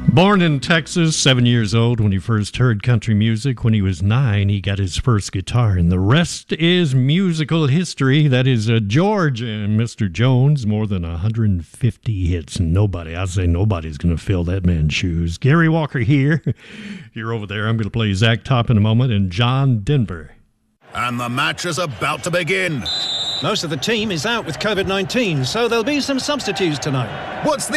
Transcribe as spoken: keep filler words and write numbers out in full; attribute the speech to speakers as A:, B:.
A: Born in Texas, seven years old when he first heard country music. When he was nine, he got his first guitar, and the rest is musical history. That is uh, George and Mister Jones, more than one hundred fifty hits. Nobody, I say nobody's going to fill that man's shoes. Gary Walker here. You're over there. I'm going to play Zach Top in a moment, and John Denver.
B: And the match is about to begin.
C: Most of the team is out with COVID nineteen, so there'll be some substitutes tonight.
B: What's the